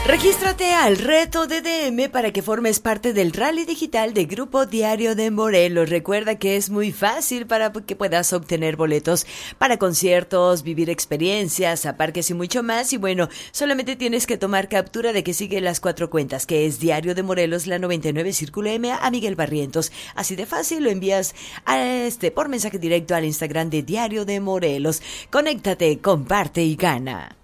Regístrate al reto de DM para que formes parte del rally digital de Grupo Diario de Morelos. Recuerda que es muy fácil para que puedas obtener boletos para conciertos, vivir experiencias, a parques y mucho más. Y bueno, solamente tienes que tomar captura de que sigue las 4 cuentas, que es Diario de Morelos, la 99, Círculo M, a Miguel Barrientos. Así de fácil, lo envías por mensaje directo al Instagram de Diario de Morelos. Conéctate, comparte y gana.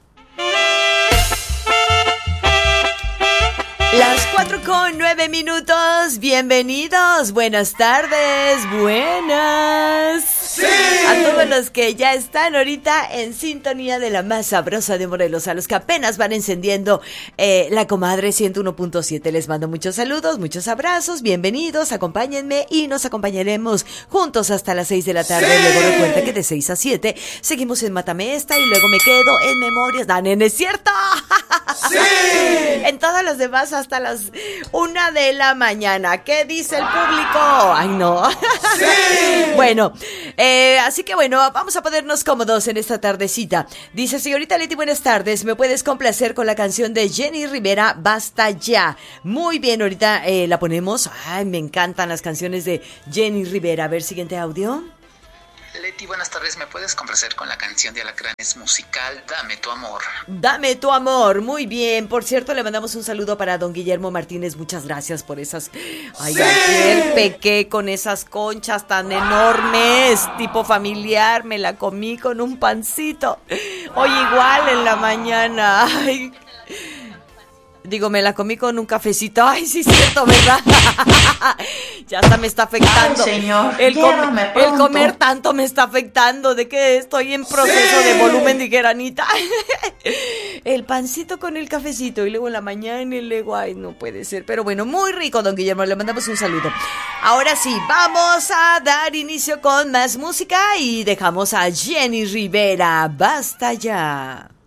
Las 4:09. Bienvenidos, buenas tardes, buenas. ¡Sí! A todos los que ya están ahorita en sintonía de la más sabrosa de Morelos, a los que apenas van encendiendo la comadre 101.7, les mando muchos saludos, muchos abrazos, bienvenidos, acompáñenme y nos acompañaremos juntos hasta las 6 de la tarde. ¡Sí! Luego recuerda que de 6 a 7 seguimos en Mátame Esta y luego me quedo en Memorias. ¡Danen, es cierto! ¡Sí! En todos los demás hasta las 1 de la mañana. ¿Qué dice el público? Ay, no. ¡Sí! Bueno, así que bueno, vamos a ponernos cómodos en esta tardecita. Dice, señorita Leti, buenas tardes. ¿Me puedes complacer con la canción de Jenny Rivera, Basta Ya? Muy bien, ahorita la ponemos. Ay, me encantan las canciones de Jenny Rivera. A ver, siguiente audio. Leti, buenas tardes. ¿Me puedes complacer con la canción de Alacranes musical Dame tu amor? Dame tu amor, muy bien. Por cierto, le mandamos un saludo para don Guillermo Martínez. Muchas gracias por esas. Ay, ¡Sí! ayer pequé con esas conchas tan enormes, tipo familiar. Me la comí con un pancito. Hoy igual en la mañana. Ay. Digo, me la comí con un cafecito. Ay, sí, cierto, ¿verdad? Ya hasta me está afectando. Ay, señor, el pronto. comer tanto me está afectando. De que estoy en proceso ¡Sí! de volumen, dijera Anita. El pancito con el cafecito y luego en la mañana y luego, ay, no puede ser. Pero bueno, muy rico, don Guillermo. Le mandamos un saludo. Ahora sí, vamos a dar inicio con más música y dejamos a Jenny Rivera. Basta ya.